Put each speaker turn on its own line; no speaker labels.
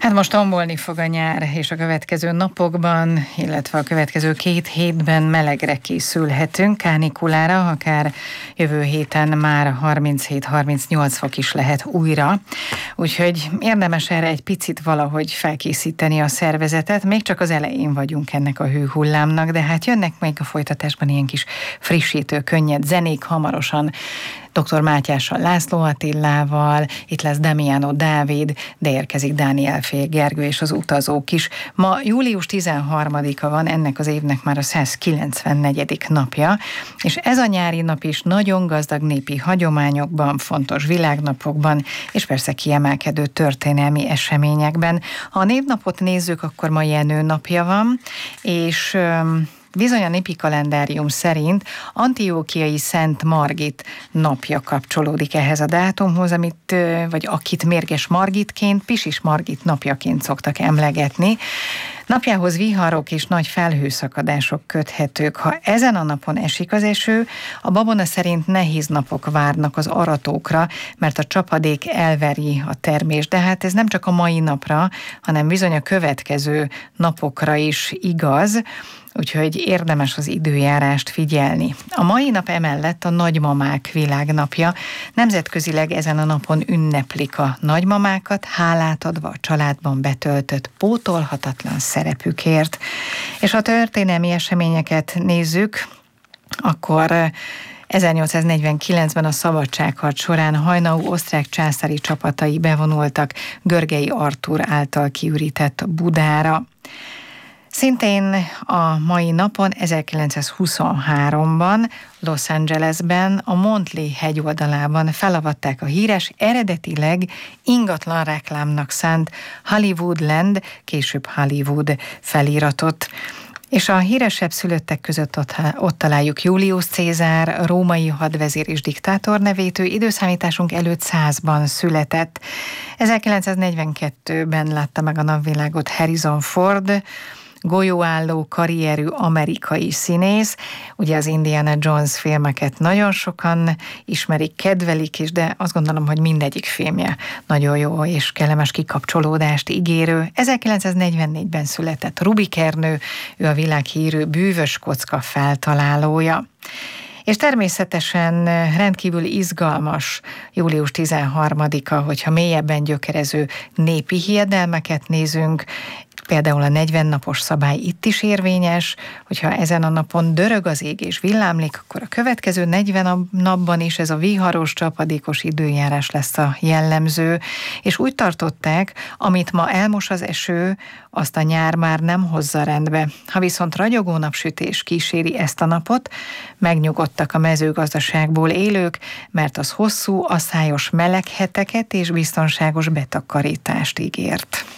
Hát most tombolni fog a nyár, és a következő napokban, illetve a következő 2 hétben melegre készülhetünk, kánikulára, akár jövő héten már 37-38 fok is lehet újra. Úgyhogy érdemes erre egy picit valahogy felkészíteni a szervezetet, még csak az elején vagyunk ennek a hőhullámnak, de hát jönnek még a folytatásban ilyen kis frissítő, könnyed zenék hamarosan, Dr. Mátyással, László Attilával, itt lesz Damiano Dávid, de érkezik Dániel Fél Gergő és az utazók is. Ma július 13-a van, ennek az évnek már a 194. napja, és ez a nyári nap is nagyon gazdag népi hagyományokban, fontos világnapokban, és persze kiemelkedő történelmi eseményekben. Ha a névnapot nézzük, akkor ma Jenő napja van, és bizony a népi kalendárium szerint Antiókiai Szent Margit napja kapcsolódik ehhez a dátumhoz, vagy akit Mérges Margitként, Pisis Margit napjaként szoktak emlegetni. Napjához viharok és nagy felhőszakadások köthetők. Ha ezen a napon esik az eső, a babona szerint nehéz napok várnak az aratókra, mert a csapadék elveri a termést. De hát ez nem csak a mai napra, hanem bizony a következő napokra is igaz, úgyhogy érdemes az időjárást figyelni. A mai nap emellett a nagymamák világnapja. Nemzetközileg ezen a napon ünneplik a nagymamákat, hálát adva a családban betöltött pótolhatatlan szerepükért. És ha a történelmi eseményeket nézzük, akkor 1849-ben a szabadságharc során hajnalú osztrák császári csapatai bevonultak Görgei Artúr által kiürített Budára. Szintén a mai napon, 1923-ban Los Angelesben a Montley hegyoldalában felavatták a híres, eredetileg ingatlan reklámnak szánt Hollywoodland, később Hollywood feliratot. És a híresebb szülöttek között ott találjuk Julius Cézár, római hadvezér és diktátor nevét, ő időszámításunk előtt 100-ban született. 1942-ben látta meg a napvilágot Harrison Ford, golyóálló karrierű amerikai színész. Ugye az Indiana Jones filmeket nagyon sokan ismerik, kedvelik is, de azt gondolom, hogy mindegyik filmje nagyon jó és kellemes kikapcsolódást ígérő. 1944-ben született Rubik Ernő, ő a világhírű bűvös kocka feltalálója. És természetesen rendkívül izgalmas július 13-a, hogyha mélyebben gyökerező népi hiedelmeket nézünk. Például a 40 napos szabály itt is érvényes, hogyha ezen a napon dörög az ég és villámlik, akkor a következő 40 napban is ez a viharos, csapadékos időjárás lesz a jellemző, és úgy tartották, amit ma elmos az eső, azt a nyár már nem hozza rendbe. Ha viszont ragyogó napsütés kíséri ezt a napot, megnyugodtak a mezőgazdaságból élők, mert az hosszú, asszályos meleg heteket és biztonságos betakarítást ígért.